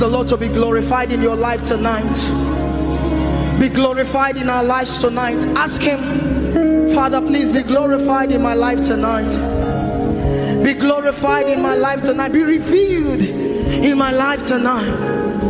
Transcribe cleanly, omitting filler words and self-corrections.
The Lord to be glorified in your life tonight. Be glorified in our lives tonight. Ask Him, Father, please be glorified in my life tonight. Be glorified in my life tonight. Be revealed in my life tonight.